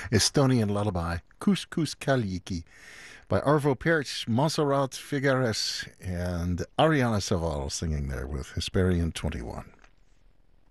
Estonian lullaby, Couscous Kaliki, by Arvo Pärt, Montserrat Figueres, and Ariana Saval singing there with Hesperian 21.